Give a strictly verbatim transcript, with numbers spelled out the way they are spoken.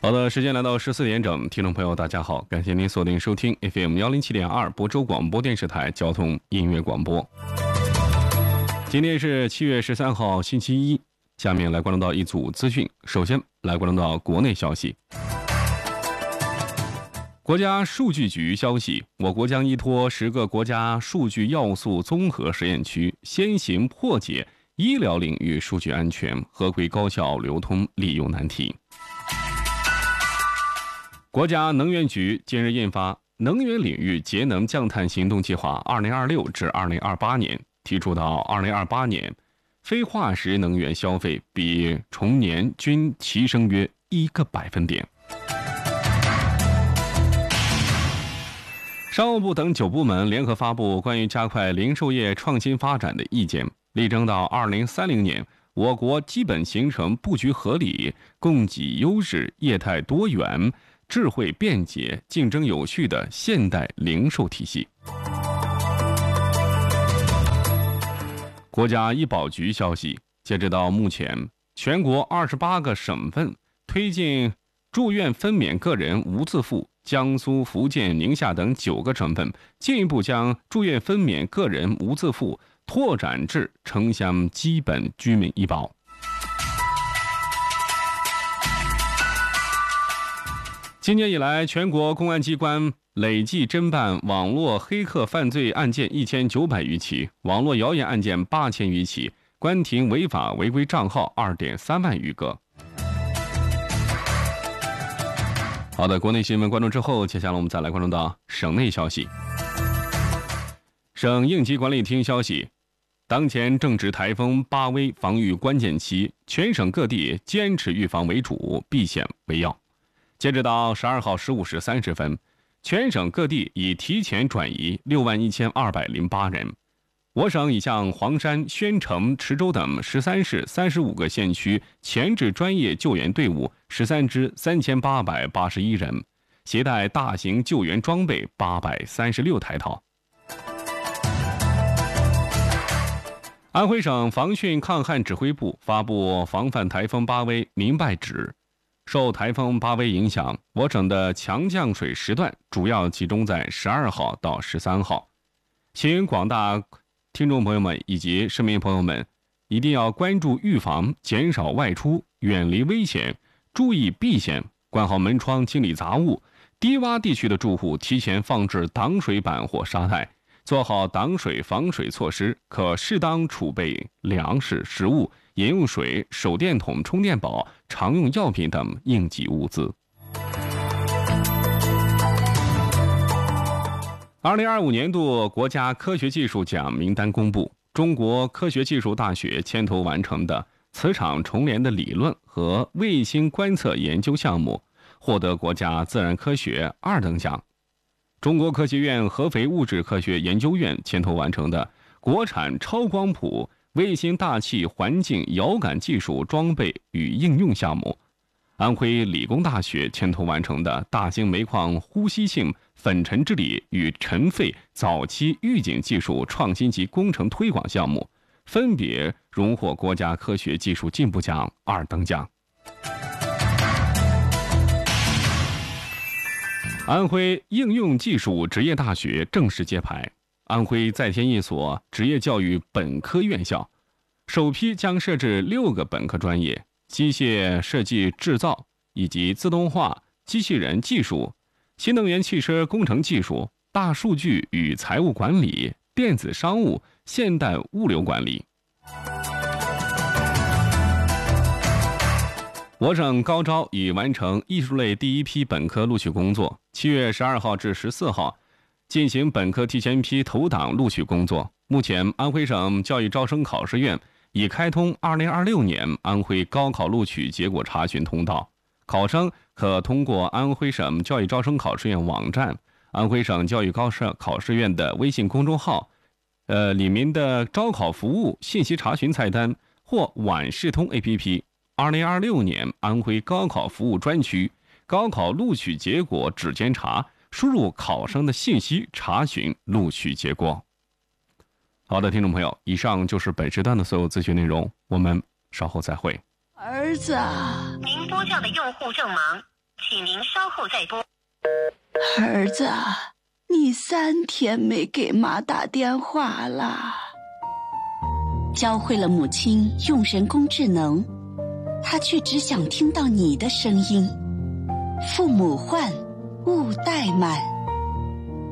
好的，时间来到十四点整，听众朋友大家好，感谢您锁定收听 F M 幺零七点二亳州广播电视台交通音乐广播。今天是七月十三号星期一，下面来关注到一组资讯。首先来关注到国内消息。国家数据局消息，我国将依托十个国家数据要素综合实验区，先行破解医疗领域数据安全、合规高效流通利用难题。国家能源局近日印发《能源领域节能降碳行动计划（二零二六至二零二八年）》，提出到二零二八年，非化石能源消费比重年均提升约一个百分点。商务部等九部门联合发布关于加快零售业创新发展的意见，力争到二零三零年，我国基本形成布局合理、供给优势、业态多元、智慧便捷、竞争有序的现代零售体系。国家医保局消息，截止到目前，全国二十八个省份推进住院分娩个人无自付，江苏、福建、宁夏等九个省份进一步将住院分娩个人无自付拓展至城乡基本居民医保。今年以来，全国公安机关累计侦办网络黑客犯罪案件一千九百余起，网络谣言案件八千余起，关停违法违规账号二点三万余个。好的，国内新闻关注之后，接下来我们再来关注到省内消息。省应急管理厅消息，当前正值台风巴威防御关键期，全省各地坚持预防为主，避险为要。截止到十二号十五时三十分，全省各地已提前转移六万一千二百零八人。我省已向黄山、宣城、池州等十三市三十五个县区前置专业救援队伍十三支三千八百八十一人，携带大型救援装备八百三十六台套。安徽省防汛抗旱指挥部发布防范台风巴威明白指，受台风巴威影响，我省的强降水时段主要集中在十二号到十三号，请广大听众朋友们以及市民朋友们一定要关注预防，减少外出，远离危险，注意避险，关好门窗，清理杂物。低洼地区的住户提前放置挡水板或沙袋，做好挡水防水措施，可适当储备粮食、食物、饮用水、手电筒、充电宝、常用药品等应急物资。二零二五年度国家科学技术奖名单公布，中国科学技术大学牵头完成的磁场重联的理论和卫星观测研究项目获得国家自然科学二等奖。中国科学院合肥物质科学研究院牵头完成的国产超光谱卫星大气环境遥感技术装备与应用项目，安徽理工大学牵头完成的大兴煤矿呼吸性粉尘治理与尘肺早期预警技术创新及工程推广项目，分别荣获国家科学技术进步奖二等奖。安徽应用技术职业大学正式揭牌，安徽再添一所职业教育本科院校，首批将设置六个本科专业：机械设计制造以及自动化、机器人技术、新能源汽车工程技术、大数据与财务管理、电子商务、现代物流管理。我省高招已完成艺术类第一批本科录取工作，七月十二号至十四号进行本科提前批投档录取工作。目前，安徽省教育招生考试院已开通二零二六年安徽高考录取结果查询通道，考生可通过安徽省教育招生考试院网站、安徽省教育高考考试院的微信公众号，呃，里面的招考服务信息查询菜单或晚视通 A P P。二零二六年安徽高考服务专区高考录取结果只监察，输入考生的信息查询录取结果。好的，听众朋友，以上就是本时段的所有资讯内容，我们稍后再会。 儿子， 您拨叫的用户正忙， 请您稍后再拨。 儿子，你三天没给妈打电话了。教会了母亲用人工智能，她却只想听到你的声音。父母唤，勿怠慢。